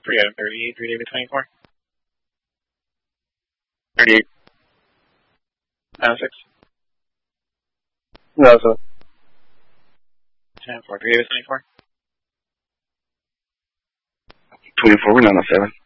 item 38, 3 David 24. 38. 906. No, sir. 10-4, 3 David 24. 24, we're not on 7.